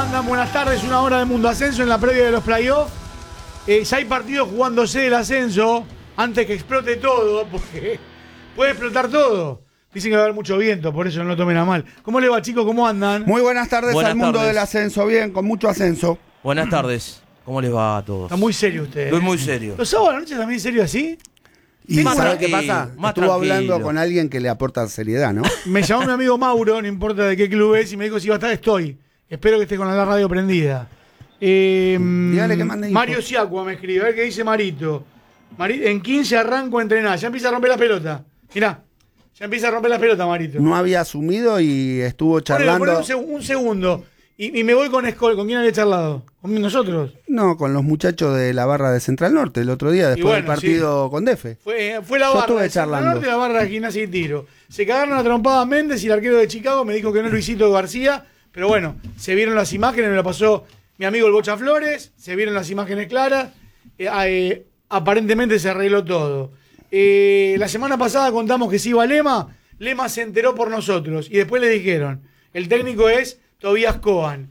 andan? Buenas tardes, una hora de Mundo Ascenso en la previa de los playoffs. Ya hay partidos jugándose el ascenso antes que explote todo, porque puede explotar todo. Dicen que va a haber mucho viento, por eso no lo tomen a mal. ¿Cómo le va, chicos? ¿Cómo andan? Muy buenas tardes Buenas al mundo tardes. del ascenso, bien, con mucho ascenso. Buenas tardes. ¿Cómo les va a todos? Está muy serio usted. Estoy muy serio. ¿Los sábados a la noche también serio así? ¿Y Más sabe qué tranquilo, pasa? más Estuvo tranquilo. hablando con alguien que le aporta seriedad, ¿no? Me llamó mi amigo Mauro, no importa de qué club es, y me dijo si iba a estar, estoy. Espero que esté con la radio prendida. Dígale que mande info. Mario Siacua me escribe, a ver qué dice Marito. En 15 arranco a entrenar, ya empieza a romper la pelota. Mirá, ya empieza a romper la pelota, Marito. No había asumido y estuvo Ponele charlando. un segundo. Y me voy con Escol. ¿Con quién había charlado? ¿Con nosotros? No, con los muchachos de la barra de Central Norte el otro día, después bueno, del partido con Defe. Fue la Yo barra estuve de Central charlando. Norte y la barra de Gimnasia y Tiro. Se cagaron a trompadas Méndez y el arquero de Chicago me dijo que no es Luisito García. Pero bueno, se vieron las imágenes, me lo pasó mi amigo el Bocha Flores. Se vieron las imágenes claras. Aparentemente se arregló todo. La semana pasada contamos que se iba Lema. Lema se enteró por nosotros. Y después le dijeron, el técnico es Tobías Coan.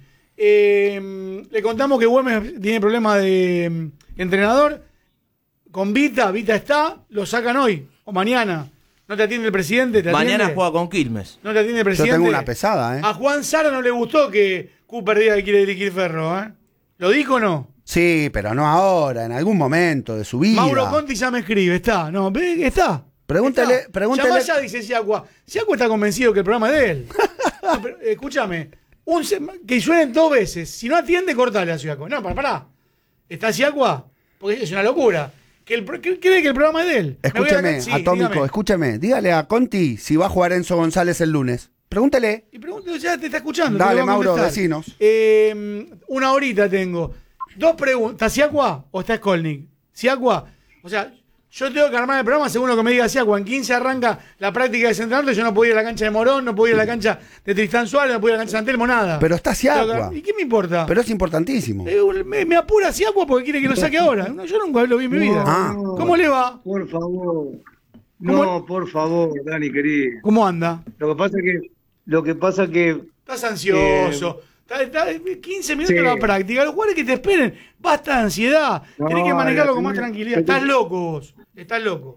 Le contamos que Güemes tiene problema de entrenador. Con Vita está, lo sacan hoy o mañana. ¿No te atiende el presidente? ¿Te Mañana atiende? juega con Quilmes. ¿No te atiende el Yo presidente? tengo una pesada, ¿eh? A Juan Sara no le gustó que Cooper diga que quiere dirigir Ferro, ¿eh? ¿Lo dijo o no? Sí, pero no ahora, en algún momento de su vida. Mauro Conti ya me escribe, está. No, está. Pregúntele, Está. pregúntele. Llamá ya, dice Siacua. Siacua está convencido que el programa es de él. No, pero, escúchame. Que suenen 2 veces. Si no atiende, cortale a Siacua. No, pará. ¿Está Siacua? Porque es una locura. Que cree que el programa es de él. Me voy a Escúcheme, sí, Atómico, dígame. escúcheme. Dígale a Conti si va a jugar Enzo González el lunes. Pregúntele. Y pregunto, ya te está escuchando. Dale, te lo voy a Mauro, contestar. decinos. Una horita tengo. 2 preguntas. ¿Está Siacua o está Skolnik? Siacua. O sea, yo tengo que armar el programa según lo que me diga Siacua. En 15 arranca la práctica de Central Norte. Yo no puedo ir a la cancha de Morón, no puedo ir a la cancha de Tristán Suárez, no puedo ir a la cancha de San Telmo, nada. Pero está Siacua. ¿Y qué me importa? Pero es importantísimo. Me apura Siacua porque quiere que lo saque ahora. No, yo nunca lo vi en mi vida. Ah. ¿Cómo le va? Por favor. ¿Cómo? No, por favor, Dani, querido. ¿Cómo anda? Lo que pasa que Estás ansioso. Está 15 minutos Sí. la práctica. Los jugadores que te esperen. Basta de ansiedad. No, Tenés que manejarlo la con más primera- tranquilidad. Estás loco vos. Estás loco.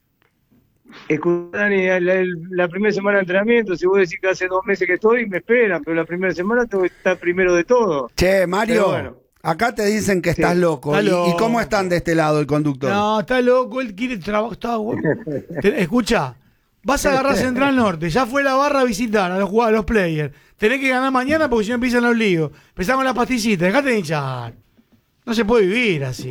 escuchá, Dani, la primera semana de entrenamiento, si vos decís que hace 2 meses que estoy, me esperan, pero la primera semana tengo que estar primero de todo. Che, Mario, Pero bueno. acá te dicen que estás Sí, loco. está ¿Y loco. cómo están de este lado el conductor? No, está loco. Él quiere trabajo. Escucha. Vas a agarrar Central Norte. Ya fue la barra a visitar a los jugadores, a los players. Tenés que ganar mañana porque si no empiezan los líos. Empezamos la pastillita. Dejate de hinchar. No se puede vivir así.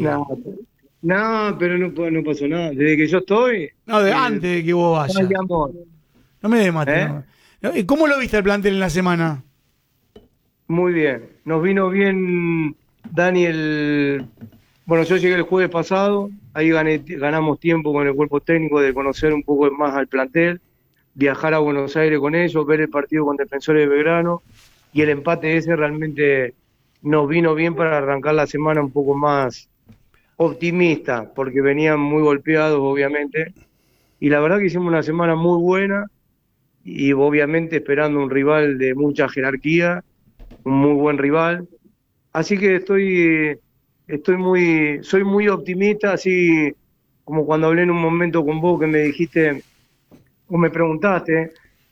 No, pero no pasó nada. Desde que yo estoy. No, de antes de que vos vayas. Ay, amor. No me des mate. ¿Eh? No. ¿Y ¿Cómo lo viste el plantel en la semana? Muy bien. Nos vino bien, Dani, Bueno, yo llegué el jueves pasado, ahí ganamos tiempo con el cuerpo técnico de conocer un poco más al plantel, viajar a Buenos Aires con ellos, ver el partido con Defensores de Belgrano, y el empate ese realmente nos vino bien para arrancar la semana un poco más optimista, porque venían muy golpeados, obviamente, y la verdad que hicimos una semana muy buena, y obviamente esperando un rival de mucha jerarquía, un muy buen rival, así que soy muy optimista, así como cuando hablé en un momento con vos que me dijiste, o me preguntaste,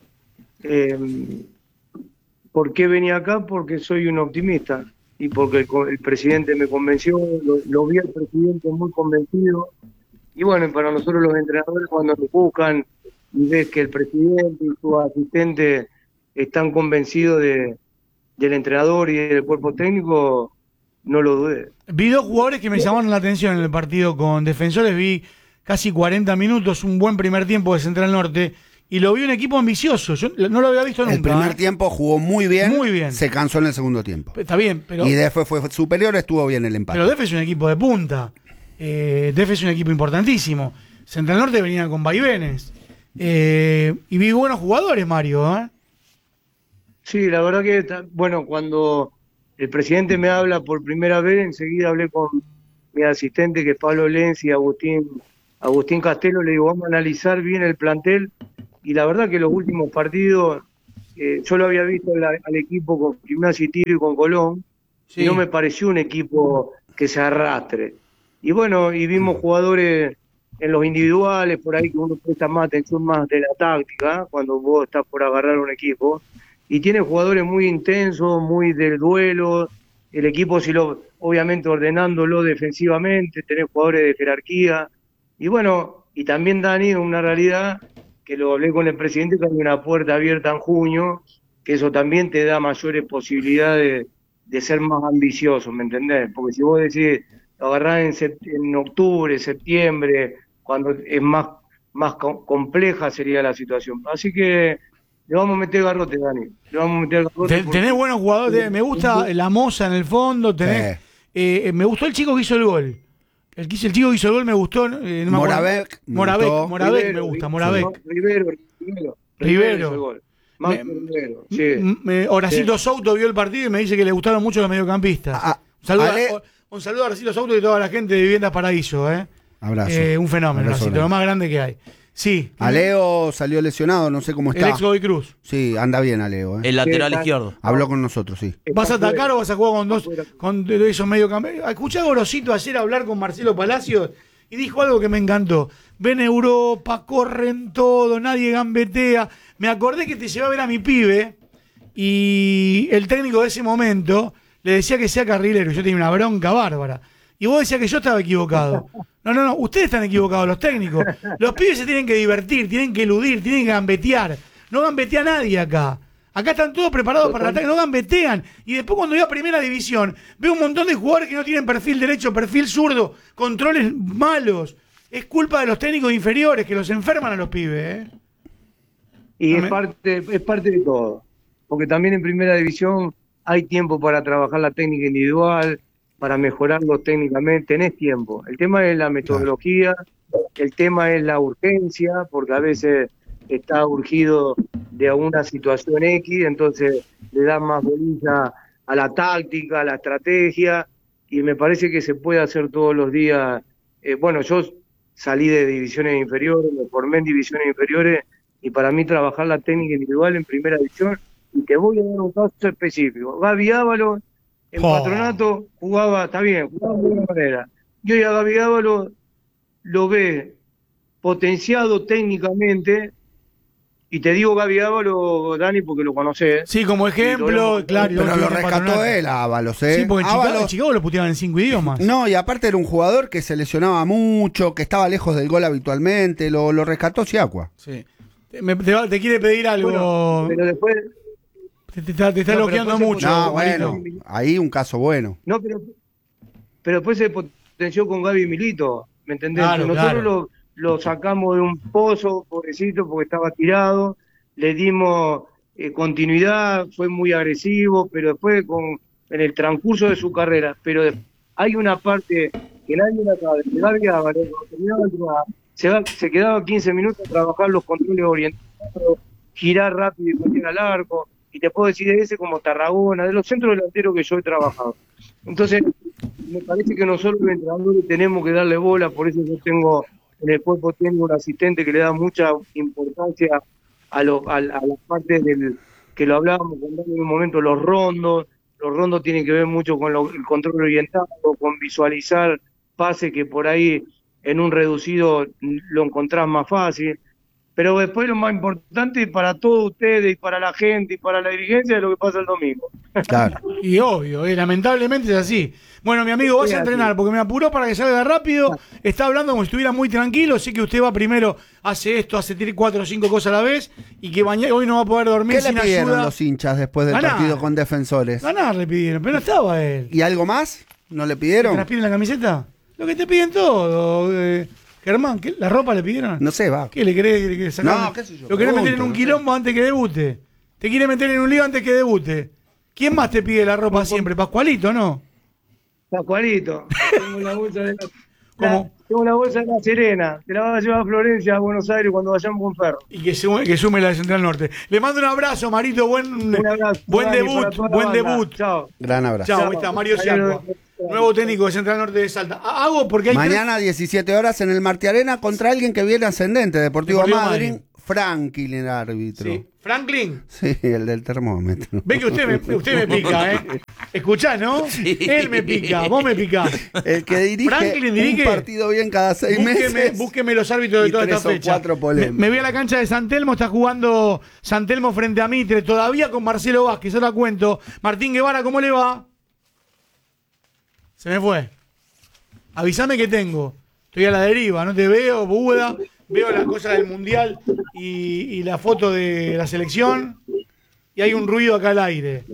¿por qué venía acá? Porque soy un optimista y porque el presidente me convenció, lo vi al presidente muy convencido, y bueno, para nosotros los entrenadores cuando nos buscan y ves que el presidente y sus asistentes están convencidos del entrenador y del cuerpo técnico, no lo dudé. Vi 2 jugadores que me llamaron la atención en el partido con Defensores. Vi casi 40 minutos, un buen primer tiempo de Central Norte. Y lo vi un equipo ambicioso. Yo no lo había visto nunca. El primer tiempo jugó muy bien. Muy bien. Se cansó en el segundo tiempo. Está bien, pero... Y Defe fue superior, estuvo bien el empate. Pero Def es un equipo de punta. Def es un equipo importantísimo. Central Norte venía con vaivenes. Y vi buenos jugadores, Mario. Sí, la verdad que, bueno, cuando el presidente me habla por primera vez, enseguida hablé con mi asistente, que es Pablo Lenz, y Agustín Castelo, le digo, vamos a analizar bien el plantel, y la verdad que los últimos partidos yo lo había visto al equipo con Gimnasia y Tiro y con Colón, Sí. y no me pareció un equipo que se arrastre. Y bueno, y vimos jugadores en los individuales, por ahí que uno presta más atención más de la táctica, cuando vos estás por agarrar un equipo, y tiene jugadores muy intensos, muy del duelo, el equipo obviamente ordenándolo defensivamente, tenés jugadores de jerarquía, y bueno, y también Dani, una realidad, que lo hablé con el presidente, que hay una puerta abierta en junio, que eso también te da mayores posibilidades de ser más ambicioso, ¿me entendés? Porque si vos decís, lo agarrás en octubre, septiembre, cuando es más compleja sería la situación. Así que le vamos a meter garrote, Dani. Le vamos a meter garrote. Tenés buenos jugadores. Me gusta la Moza en el fondo. Tenés, me gustó el chico que hizo el gol. El chico que hizo el gol me gustó. No me Moravec. Moravec me gusta. Moravec. Rivero. Rivero. Hizo el gol. Rivero, sí. Horacito Souto vio el partido y me dice que le gustaron mucho los mediocampistas. Un saludo a Horacito Souto y a toda la gente de Viviendas Paraíso. Abrazo. Un fenómeno, Abrazo, Horacito, lo más grande que hay. Sí. Aleo salió lesionado, no sé cómo está. El ex Godoy Cruz. Sí, anda bien Aleo. El lateral izquierdo. Habló con nosotros, sí. ¿Vas a atacar o vas a jugar con esos mediocampistas? Escuché a Gorosito ayer hablar con Marcelo Palacios y dijo algo que me encantó. Ven a Europa, corren todo, nadie gambetea. Me acordé que te llevé a ver a mi pibe y el técnico de ese momento le decía que sea carrilero. Yo tenía una bronca bárbara. Y vos decías que yo estaba equivocado. No, ustedes están equivocados, los técnicos. Los pibes se tienen que divertir, tienen que eludir, tienen que gambetear. No gambetea nadie acá. Acá están todos preparados para el ataque, no gambetean. Y después cuando voy a primera división, veo un montón de jugadores que no tienen perfil derecho, perfil zurdo, controles malos. Es culpa de los técnicos inferiores que los enferman a los pibes. Y es parte de todo. Porque también en primera división hay tiempo para trabajar la técnica individual, para mejorarlo técnicamente, tenés tiempo. El tema es la metodología, el tema es la urgencia, porque a veces está urgido de alguna situación X, entonces le dan más bolilla a la táctica, a la estrategia, y me parece que se puede hacer todos los días. Bueno, yo salí de divisiones inferiores, me formé en divisiones inferiores, y para mí trabajar la técnica individual en primera división, y te voy a dar un caso específico. Gaby Ábalos en Patronato jugaba de buena manera. Y hoy a Gaby Ábalos lo ve potenciado técnicamente, y te digo Gaby Ábalos, Dani, porque lo conocés. Sí, como ejemplo, claro. Pero lo rescató él a Ábalos, ¿eh? Sí, porque en Chicago lo puteaban en 5 idiomas. No, y aparte era un jugador que se lesionaba mucho, que estaba lejos del gol habitualmente, lo rescató Siacua. Sí. Te quiere pedir algo. Bueno, pero después... Te está elogiando mucho. No, bueno, ahí un caso bueno. No, pero después se potenció con Gaby Milito, ¿me entendés? Claro, nosotros lo sacamos de un pozo, pobrecito, porque estaba tirado, le dimos continuidad, fue muy agresivo, pero después en el transcurso de su carrera, pero hay una parte que nadie la sabe, que Gaby Ábalos, cuando terminaba de entrenar, se quedaba 15 minutos a trabajar los controles orientados, girar rápido y meter al arco. Y te puedo decir de ese como Tarragona, de los centros delanteros que yo he trabajado. Entonces, me parece que nosotros los entrenadores tenemos que darle bola, por eso yo tengo, en el cuerpo tengo un asistente que le da mucha importancia a las partes que lo hablábamos en un momento, los rondos tienen que ver mucho con el control orientado, con visualizar pases que por ahí en un reducido lo encontrás más fácil. Pero después lo más importante para todos ustedes y para la gente y para la dirigencia es lo que pasa el domingo. Claro. Y obvio, lamentablemente es así. Bueno, mi amigo, vas a entrenar porque me apuró para que salga rápido. Está hablando como si estuviera muy tranquilo. Sé que usted va primero, hace esto, hace 4 o 5 cosas a la vez y que hoy no va a poder dormir sin ayuda. ¿Qué le pidieron los hinchas después del partido con Defensores? Ganar le pidieron, pero no estaba él. ¿Y algo más? ¿No le pidieron? ¿Te las piden la camiseta? Lo que te piden todo. Germán, ¿la ropa le pidieron? No sé, va. ¿Qué le querés sacar? No, qué sé yo. Lo querés meter en un quilombo antes que debute. Te quiere meter en un lío antes que debute. ¿Quién más te pide la ropa siempre? ¿Pascualito, no? Pascualito. Tengo una bolsa de ¿Cómo? Tengo una bolsa de La Serena. Te la vas a llevar a Florencia, a Buenos Aires, cuando vayamos con Ferro. Y que sume la de Central Norte. Le mando un abrazo, Marito. Buen debut. Chao. Gran abrazo. Chao, ahí está Mario Siacua. Nuevo técnico de Central Norte de Salta. Hago porque hay mañana 17 horas en el Martí Arena contra alguien que viene ascendente, Deportivo Madryn. Franklin el árbitro. Sí. ¿Franklin? Sí, el del termómetro. Ve que usted me pica, ¿eh? Escuchá, ¿no? Sí. Él me pica, vos me picás. El que dirige, Franklin dirige. un partido bien cada 6 meses. Búsqueme los árbitros de y toda esta 3 o fecha. 4 polémicas. Me voy a la cancha de San Telmo, está jugando San Telmo frente a Mitre, todavía con Marcelo Vázquez, ahora cuento. Martín Guevara, ¿cómo le va? Se me fue. Avísame que tengo. Estoy a la deriva, no te veo, Buda. Veo las cosas del Mundial y la foto de la selección. Y hay un ruido acá al aire.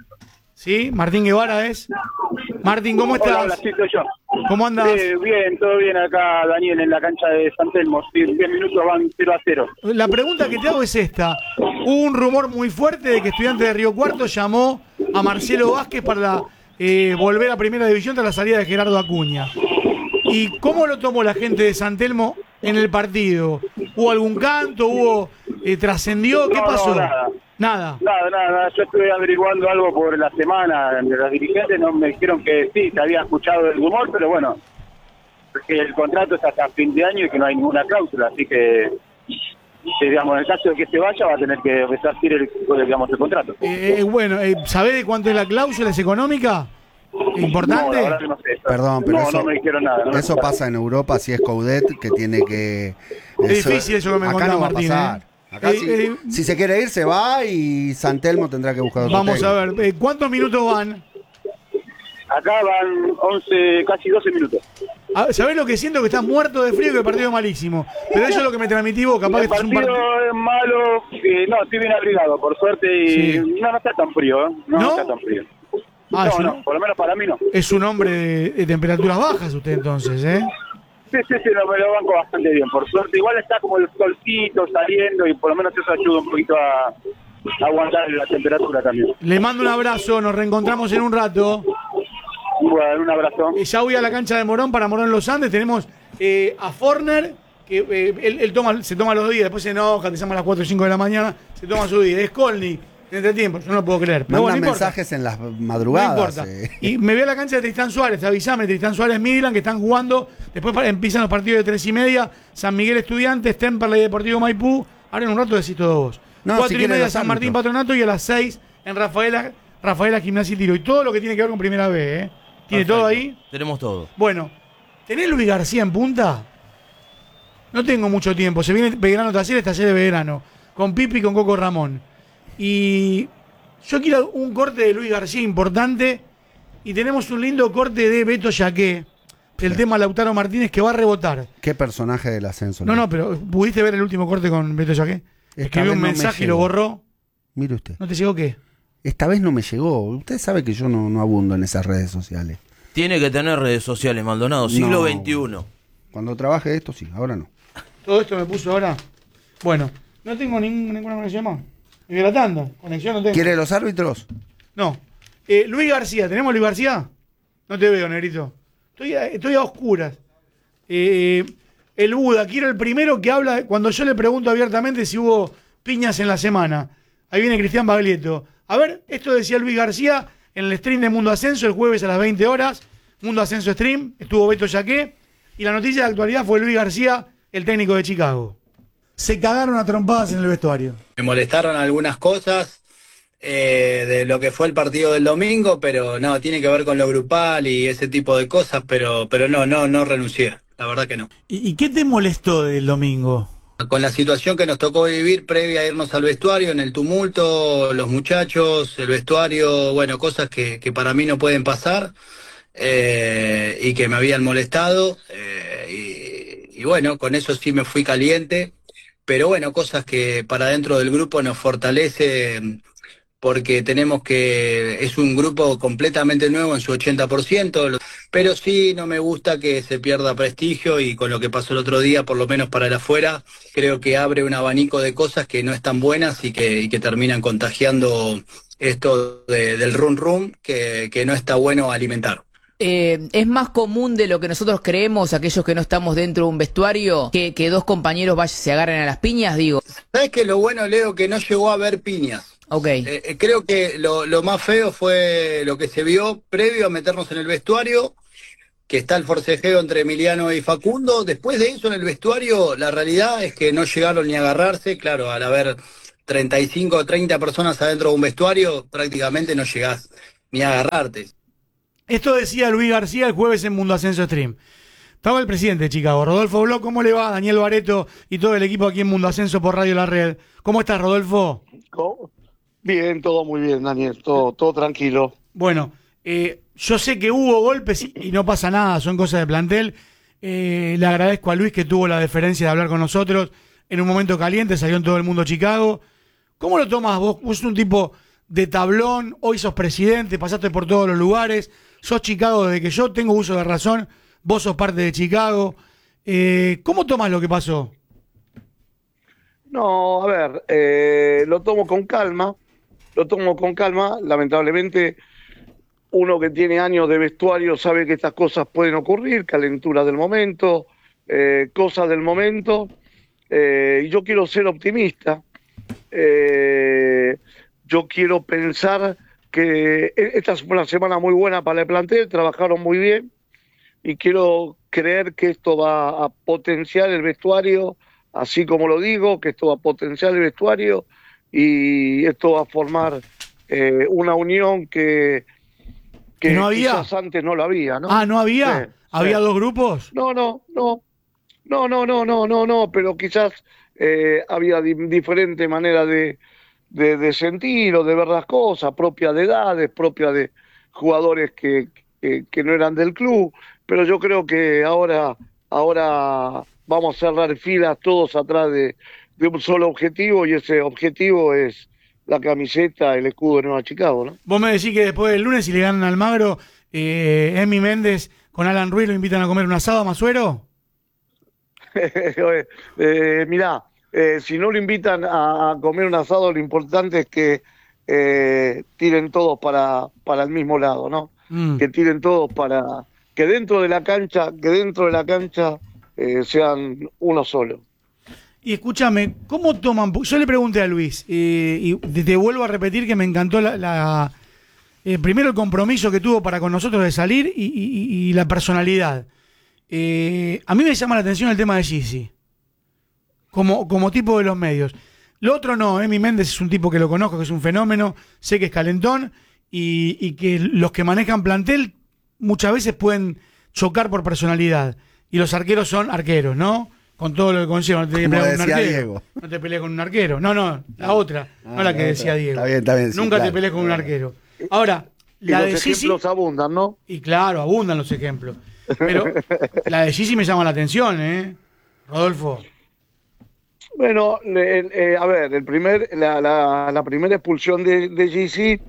¿Sí? Martín Guevara es. Martín, ¿cómo estás? Hola, sí, soy yo. ¿Cómo andas? Bien, todo bien acá, Daniel, en la cancha de San Telmo. Sí, 10 minutos van 0-0. La pregunta que te hago es esta. Hubo un rumor muy fuerte de que Estudiantes de Río Cuarto llamó a Marcelo Vázquez para volver a Primera División tras la salida de Gerardo Acuña. ¿Y cómo lo tomó la gente de San Telmo en el partido? ¿Hubo algún canto? ¿Trascendió? ¿Qué No, pasó? nada. Nada. Nada. Yo estuve averiguando algo por la semana de los dirigentes. No me dijeron que sí, se había escuchado el rumor, pero bueno, que el contrato es hasta fin de año y que no hay ninguna cláusula. Así que, digamos, en el caso de que se vaya, va a tener que resarcir el contrato. ¿Sabés de cuánto es la cláusula? ¿Es económica? ¿Importante? No, la verdad que no sé. Perdón, pero no me dijeron nada. No eso pasa en Europa, si es Coudet, que tiene que... Es difícil eso que me acá contaba no va Martín, a pasar. Acá si se quiere ir, se va y San Telmo tendrá que buscar otro Vamos técnico. a ver, ¿cuántos minutos van? Acá van 11, casi 12 minutos. ¿Sabés lo que siento? Que estás muerto de frío y que el partido es malísimo. Pero eso es lo que me transmití vos, capaz que El este es un partido partido... es malo, no, estoy bien abrigado, por suerte, y Sí. no está tan frío, ¿eh? No ¿No? está tan frío. No, por lo menos para mí no. es un hombre de temperaturas bajas usted entonces, ¿eh? Sí, me lo banco bastante bien, por suerte. Igual está como el solcito saliendo y por lo menos eso ayuda un poquito a aguantar la temperatura también. Le mando un abrazo, nos reencontramos en un rato. Bueno, un abrazo. Ya voy a la cancha de Morón para Morón Los Andes. Tenemos a Forner, que él se toma los días, después se enoja, te llama a las 4 o 5 de la mañana, se toma su día. Es Skolnick, en entretiempo, yo no lo puedo creer. Pero Mandan bueno, no importa. mensajes en las No madrugadas. importa. Y me voy a la cancha de Tristán Suárez, avísame, Tristán Suárez Midland, que están jugando. Después empiezan los partidos de 3:30. San Miguel Estudiantes, Temperley Deportivo Maipú. Ahora en un rato decís todos vos. No, 4:30 si San Martín Patronato y a las 6 en Rafaela Gimnasia y Tiro. Y todo lo que tiene que ver con Primera B, ¿eh? ¿Tiene Perfecto. todo ahí? Tenemos todo. Bueno, ¿tenés Luis García en punta? No tengo mucho tiempo. Se viene Belgrano Talleres de verano. Con Pipi y con Coco Ramón. Y yo quiero un corte de Luis García importante. Y tenemos un lindo corte de Beto Yaqué. El tema Lautaro Martínez que va a rebotar. Qué personaje del ascenso. No, pero ¿pudiste ver el último corte con Beto Yaqué? Escribió un vez no me mensaje y lo llegó. borró. Mire usted. ¿No te llegó qué? Esta vez no me llegó. Usted sabe que yo no abundo en esas redes sociales. Tiene que tener redes sociales, Maldonado. Siglo No. XXI. Cuando trabaje esto, sí. Ahora no. Todo esto me puso ahora. Bueno, no tengo ninguna conexión más. Me voy a la tanda. Conexión no tengo. ¿Quiere los árbitros? No. Luis García, ¿tenemos Luis García? No te veo, negrito. Estoy a oscuras. El Buda, quiero el primero que habla cuando yo le pregunto abiertamente si hubo piñas en la semana. Ahí viene Cristian Baglietto. A ver, esto decía Luis García en el stream de Mundo Ascenso el jueves a las 20 horas. Mundo Ascenso Stream, estuvo Beto Yaqué. Y la noticia de actualidad fue Luis García, el técnico de Chicago. Se cagaron a trompadas en el vestuario. Me molestaron algunas cosas de lo que fue el partido del domingo, pero no, tiene que ver con lo grupal y ese tipo de cosas, pero no renuncié, la verdad que no. ¿Y qué te molestó del domingo? Con la situación que nos tocó vivir previa a irnos al vestuario, en el tumulto, los muchachos, el vestuario, bueno, cosas que para mí no pueden pasar y que me habían molestado y bueno, con eso sí me fui caliente, pero bueno, cosas que para dentro del grupo nos fortalece porque es un grupo completamente nuevo en su 80%, pero sí no me gusta que se pierda prestigio y con lo que pasó el otro día, por lo menos para el afuera, creo que abre un abanico de cosas que no están buenas y que terminan contagiando esto del rum que no está bueno alimentar. Es más común de lo que nosotros creemos, aquellos que no estamos dentro de un vestuario, que dos compañeros se agarren a las piñas, digo. ¿Sabes qué? Lo bueno, Leo, que no llegó a haber piñas. Ok. Creo que lo más feo fue lo que se vio previo a meternos en el vestuario, que está el forcejeo entre Emiliano y Facundo. Después de eso, en el vestuario, la realidad es que no llegaron ni a agarrarse. Claro, al haber 35 o 30 personas adentro de un vestuario, prácticamente no llegás ni a agarrarte. Esto decía Luis García el jueves en Mundo Ascenso Stream. Estaba el presidente de Chicago, Rodolfo Bloch. ¿Cómo le va? Daniel Bareto y todo el equipo aquí en Mundo Ascenso por Radio La Red. ¿Cómo estás, Rodolfo? Bien, todo muy bien, Daniel, todo tranquilo. Bueno, yo sé que hubo golpes y no pasa nada, son cosas de plantel. Le agradezco a Luis que tuvo la deferencia de hablar con nosotros en un momento caliente, salió en todo el mundo Chicago. ¿Cómo lo tomas vos? Vos sos un tipo de tablón, hoy sos presidente, pasaste por todos los lugares, sos Chicago desde que yo tengo uso de razón, vos sos parte de Chicago. ¿Cómo tomas lo que pasó? No, a ver, lo tomo con calma, lamentablemente uno que tiene años de vestuario sabe que estas cosas pueden ocurrir, calentura del momento, cosas del momento, y yo quiero ser optimista, yo quiero pensar que esta es una semana muy buena para el plantel, trabajaron muy bien, y quiero creer que esto va a potenciar el vestuario, así como lo digo, que esto va a potenciar el vestuario, y esto va a formar una unión que no había. Quizás antes no lo había, ¿no? Ah, ¿no había? Sí, ¿Había sí. dos grupos? No, pero quizás había diferente manera de sentir o de ver las cosas, propia de edades, propia de jugadores que no eran del club, pero yo creo que ahora vamos a cerrar filas todos atrás de un solo objetivo, y ese objetivo es la camiseta, el escudo de Nueva Chicago, ¿no? Vos me decís que después del lunes, si le ganan al Magro, Emi Méndez con Alan Ruiz lo invitan a comer un asado a Masuero. Mirá, si no lo invitan a comer un asado, lo importante es que tiren todos para el mismo lado, ¿no? Que tiren todos para que dentro de la cancha sean uno solo. Y escúchame, ¿cómo toman? Yo le pregunté a Luis, y te vuelvo a repetir que me encantó primero el compromiso que tuvo para con nosotros de salir y la personalidad. A mí me llama la atención el tema de Gizzi, como tipo de los medios. Lo otro no, Emi Méndez es un tipo que lo conozco, que es un fenómeno, sé que es calentón, y que los que manejan plantel muchas veces pueden chocar por personalidad. Y los arqueros son arqueros, ¿no? Con todo lo que conlleva. No te peleas con un arquero. Diego. No te peleas con un arquero. No, la otra. No la que decía Diego. Está bien, sí, Nunca claro. te pelees con un arquero. Ahora, Y la los de Gizzi... ejemplos abundan, ¿no? Y claro, abundan los ejemplos. Pero la de Gizzi me llama la atención, Rodolfo. Bueno, a ver, la primera expulsión de Gizzi,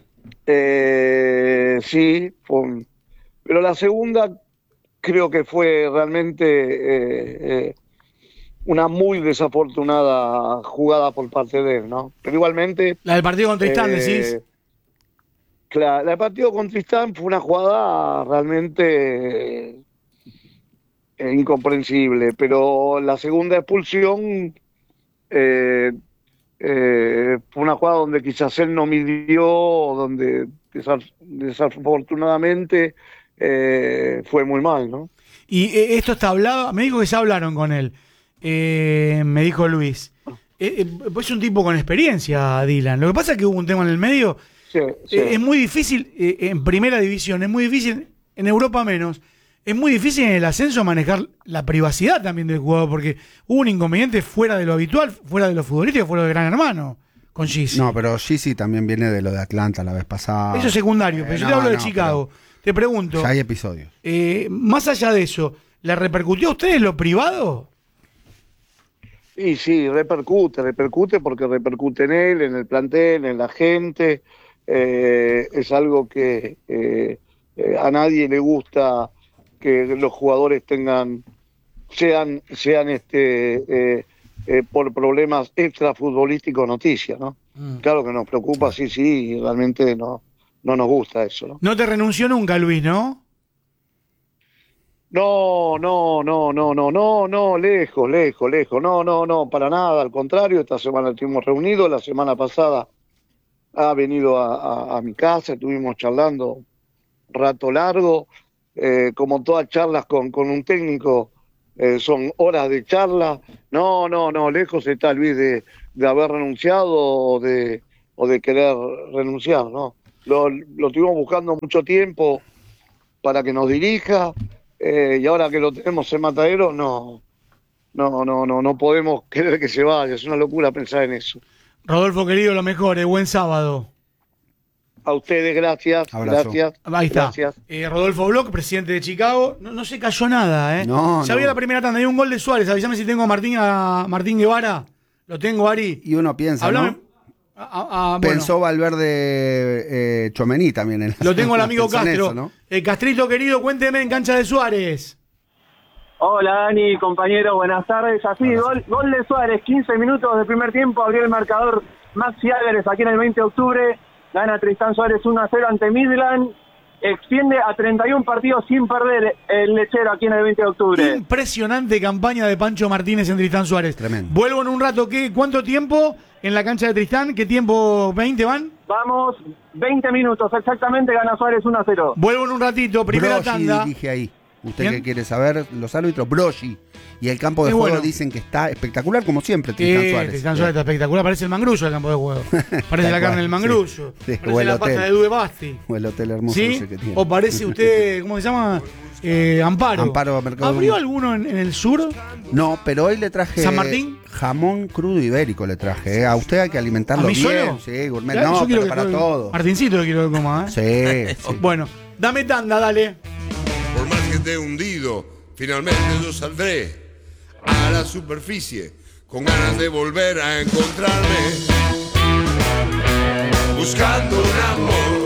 sí, pero la segunda creo que fue realmente una muy desafortunada jugada por parte de él, ¿no? Pero igualmente... La del partido con Tristán, decís. Claro, la del partido con Tristán fue una jugada realmente incomprensible, pero la segunda expulsión fue una jugada donde quizás él no midió, donde desafortunadamente fue muy mal, ¿no? Y esto está hablado, me dijo que ya hablaron con él, me dijo Luis. Pues es un tipo con experiencia, Dylan. Lo que pasa es que hubo un tema en el medio. Sí. Es muy difícil en primera división, es muy difícil en Europa menos. Es muy difícil en el ascenso manejar la privacidad también del jugador, porque hubo un inconveniente fuera de lo habitual, fuera de lo futbolístico, fuera de Gran Hermano, con Gizzi. No, pero Gizzi también viene de lo de Atlanta la vez pasada. Eso es secundario, pero yo te hablo de Chicago. Te pregunto, Ya hay episodios. más allá de eso, ¿le repercutió a ustedes lo privado? Y sí, repercute porque repercute en él, en el plantel, en la gente. Es algo que a nadie le gusta que los jugadores sean por problemas extrafutbolísticos noticias, ¿no? Claro que nos preocupa, sí, y realmente no nos gusta eso, ¿no? No te renunció nunca, Luis, ¿no? No, lejos, no, para nada, al contrario, esta semana estuvimos reunidos, la semana pasada ha venido a mi casa, estuvimos charlando un rato largo, como todas charlas con un técnico, son horas de charla. No, lejos está Luis de haber renunciado o de querer renunciar, ¿no? Lo tuvimos buscando mucho tiempo para que nos dirija, y ahora que lo tenemos en Matadero, no podemos querer que se vaya. Es una locura pensar en eso. Rodolfo, querido, lo mejor, buen sábado. A ustedes, gracias. Abrazo. Gracias. Ahí está. Gracias. Rodolfo Bloch, presidente de Chicago. No se cayó nada, ¿eh? Ya había la primera tanda, hay un gol de Suárez. Avísame si tengo a Martín Guevara. Lo tengo, Ari. Y uno piensa, Hablame, ¿no? Pensó Valverde Tchouaméni también. En lo tengo al amigo Castro. Eso, ¿no? Castrito, querido, cuénteme en cancha de Suárez. Hola Dani, compañero, buenas tardes. Así, gol de Suárez, 15 minutos del primer tiempo, abrió el marcador Maxi Álvarez aquí en el 20 de octubre. Gana Tristán Suárez 1-0 ante Midland. Extiende a 31 partidos sin perder el lechero aquí en el 20 de octubre. Impresionante campaña de Pancho Martínez en Tristán Suárez. Tremendo. Vuelvo en un rato. ¿Cuánto tiempo en la cancha de Tristán? ¿Qué tiempo? ¿20 van? Vamos, 20 minutos exactamente, gana Suárez 1-0. Vuelvo en un ratito, primera Brogi tanda. dirige ahí. Usted ¿Quién? que quiere saber, los árbitros, Brogi. Y el campo de juego bueno. Dicen que está espectacular, como siempre, Tristán Suárez. Tristán Suárez está espectacular, parece el mangrullo del campo de juego. Parece la carne del mangrullo. Sí. Parece la pasta de Due Basti. O el hotel hermoso ¿Sí? ese que tiene. O parece usted, ¿cómo se llama? Amparo. Amparo Mercado. ¿Abrió alguno en el sur? No, pero hoy le traje ¿San Martín? Jamón crudo ibérico le traje. A usted hay que alimentarlo ¿A mí bien. solo? Sí, gourmet. Ya, No, yo quiero pero que para todo. Martincito lo quiero que coma, ¿eh? Sí. Bueno, dame tanda, dale. Por más que esté hundido, finalmente yo saldré a la superficie con ganas de volver a encontrarme, buscando un amor.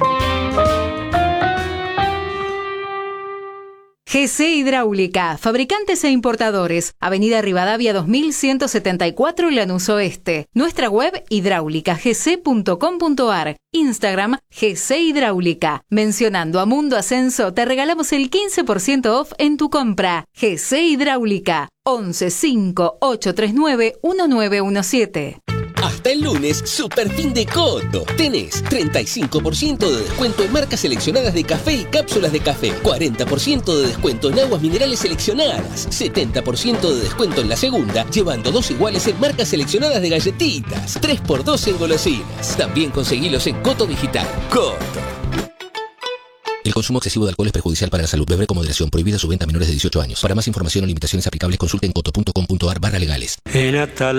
GC Hidráulica, fabricantes e importadores, Avenida Rivadavia 2174, Lanús Oeste. Nuestra web hidráulicagc.com.ar. Instagram GC Hidráulica. Mencionando a Mundo Ascenso te regalamos el 15% off en tu compra. GC Hidráulica 11 5 839 1917. Hasta el lunes, super fin de Coto. Tenés 35% de descuento en marcas seleccionadas de café y cápsulas de café, 40% de descuento en aguas minerales seleccionadas, 70% de descuento en la segunda, llevando 2 iguales en marcas seleccionadas de galletitas, 3x2 en golosinas. También conseguilos en Coto Digital. Coto. El consumo excesivo de alcohol es perjudicial para la salud. Beber con moderación. Prohibida su venta a menores de 18 años. Para más información o limitaciones aplicables, consulte en coto.com.ar/legales.